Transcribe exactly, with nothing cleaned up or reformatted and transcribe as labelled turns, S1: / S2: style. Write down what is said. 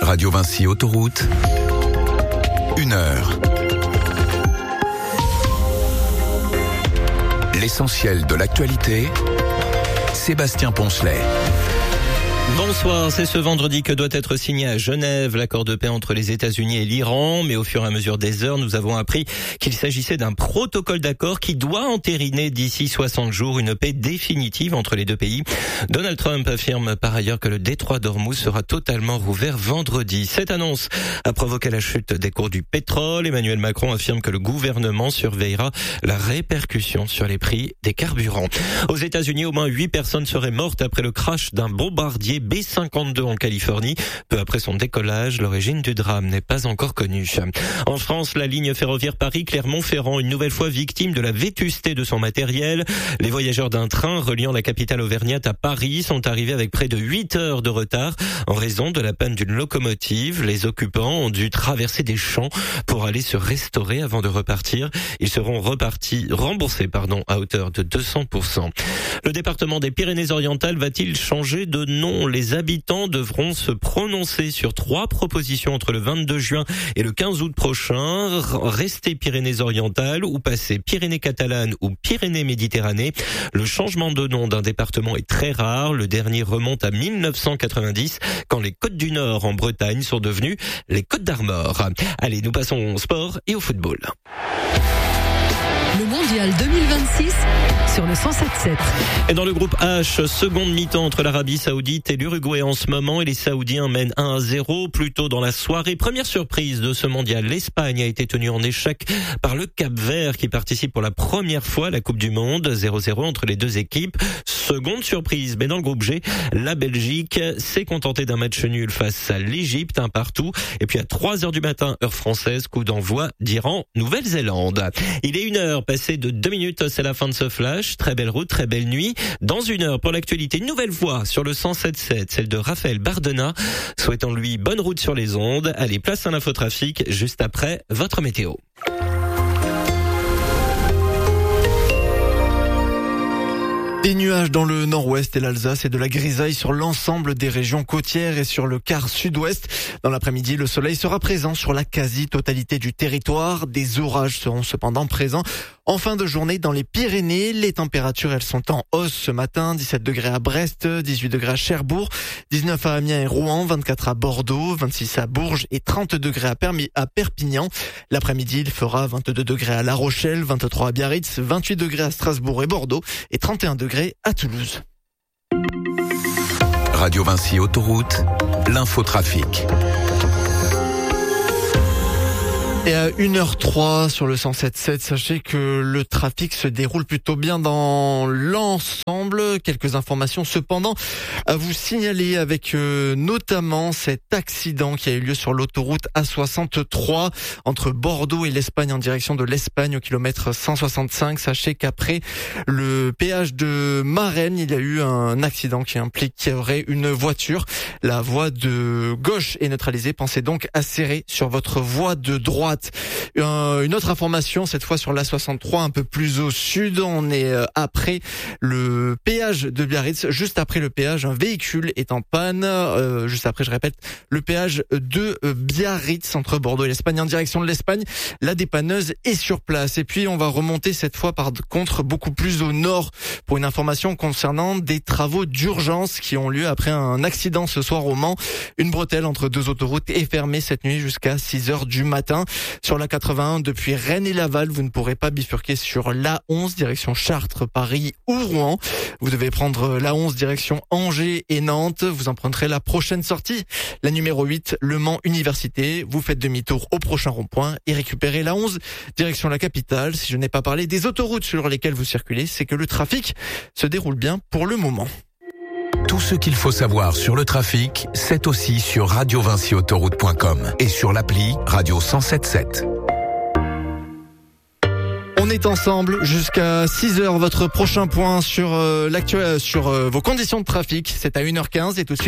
S1: Radio Vinci Autoroute, une heure. L'essentiel de l'actualité, Sébastien Poncelet.
S2: Bonsoir, c'est ce vendredi que doit être signé à Genève l'accord de paix entre les États-Unis et l'Iran, mais au fur et à mesure des heures, nous avons appris qu'il s'agissait d'un protocole d'accord qui doit entériner d'ici soixante jours une paix définitive entre les deux pays. Donald Trump affirme par ailleurs que le détroit d'Ormuz sera totalement rouvert vendredi. Cette annonce a provoqué la chute des cours du pétrole. Emmanuel Macron affirme que le gouvernement surveillera la répercussion sur les prix des carburants. Aux États-Unis, au moins huit personnes seraient mortes après le crash d'un bombardier B cinquante-deux en Californie. Peu après son décollage, l'origine du drame n'est pas encore connue. En France, la ligne ferroviaire Paris-Clermont-Ferrand, une nouvelle fois victime de la vétusté de son matériel. Les voyageurs d'un train reliant la capitale auvergnate à Paris sont arrivés avec près de huit heures de retard en raison de la panne d'une locomotive. Les occupants ont dû traverser des champs pour aller se restaurer avant de repartir. Ils seront repartis, remboursés pardon, à hauteur de deux cents pour cent. Le département des Pyrénées-Orientales va-t-il changer de nom ? Les habitants devront se prononcer sur trois propositions entre le vingt-deux juin et le quinze août prochain. Rester Pyrénées-Orientales ou passer Pyrénées-Catalanes ou Pyrénées-Méditerranée. Le changement de nom d'un département est très rare. Le dernier remonte à mille neuf cent quatre-vingt-dix quand les Côtes du Nord en Bretagne sont devenues les Côtes d'Armor. Allez, nous passons au sport et au football.
S3: Le mondial deux mille vingt-six sur le cent sept sept.
S2: Et dans le groupe H, seconde mi-temps entre l'Arabie Saoudite et l'Uruguay en ce moment, et les Saoudiens mènent un à zéro plus tôt dans la soirée. Première surprise de ce mondial, l'Espagne a été tenue en échec par le Cap-Vert qui participe pour la première fois à la Coupe du Monde. zéro zéro entre les deux équipes. Seconde surprise, mais dans le groupe G, la Belgique s'est contentée d'un match nul face à l'Égypte, un partout. Et puis à trois heures du matin, heure française, coup d'envoi d'Iran-Nouvelle-Zélande. Il est une heure passée de deux minutes, c'est la fin de ce flash. Très belle route, très belle nuit. Dans une heure, pour l'actualité, une nouvelle voix sur le cent sept sept, celle de Raphaël Bardena, souhaitant lui bonne route sur les ondes. Allez, place à l'infotrafic, juste après votre météo.
S4: Des nuages dans le nord-ouest et l'Alsace et de la grisaille sur l'ensemble des régions côtières et sur le quart sud-ouest. Dans l'après-midi, le soleil sera présent sur la quasi-totalité du territoire. Des orages seront cependant présents en fin de journée dans les Pyrénées. Les températures, elles sont en hausse ce matin. dix-sept degrés à Brest, dix-huit degrés à Cherbourg, dix-neuf à Amiens et Rouen, vingt-quatre à Bordeaux, vingt-six à Bourges et trente degrés à, Permi- à Perpignan. L'après-midi, il fera vingt-deux degrés à La Rochelle, vingt-trois à Biarritz, vingt-huit degrés à Strasbourg et Bordeaux et trente et un degrés à Toulouse.
S1: Radio Vinci Autoroute, l'infotrafic.
S4: Et à une heure trois sur le cent sept sept, sachez que le trafic se déroule plutôt bien dans l'ensemble. Quelques informations cependant à vous signaler avec euh, notamment cet accident qui a eu lieu sur l'autoroute A soixante-trois entre Bordeaux et l'Espagne en direction de l'Espagne au kilomètre cent soixante-cinq. Sachez qu'après le péage de Marennes, il y a eu un accident qui impliquerait une voiture. La voie de gauche est neutralisée. Pensez donc à serrer sur votre voie de droite. Une autre information, cette fois sur l'A soixante-trois, un peu plus au sud. On est après le péage de Biarritz. Juste après le péage, un véhicule est en panne. Euh, juste après, je répète, le péage de Biarritz entre Bordeaux et l'Espagne en direction de l'Espagne. La dépanneuse est sur place. Et puis, on va remonter cette fois par contre beaucoup plus au nord pour une information concernant des travaux d'urgence qui ont lieu après un accident ce soir au Mans. Une bretelle entre deux autoroutes est fermée cette nuit jusqu'à six heures du matin. Sur la quatre-vingt-un, depuis Rennes et Laval, vous ne pourrez pas bifurquer sur l'A onze, direction Chartres, Paris ou Rouen. Vous devez prendre l'A onze, direction Angers et Nantes. Vous emprunterez la prochaine sortie, la numéro huit, Le Mans Université. Vous faites demi-tour au prochain rond-point et récupérez l'A onze, direction la capitale. Si je n'ai pas parlé des autoroutes sur lesquelles vous circulez, c'est que le trafic se déroule bien pour le moment.
S1: Tout ce qu'il faut savoir sur le trafic, c'est aussi sur radio vinci autoroute point com et sur l'appli Radio cent sept sept.
S4: On est ensemble jusqu'à six heures. Votre prochain point sur euh, l'actuel, sur euh, vos conditions de trafic, c'est à une heure quinze et tout de suite.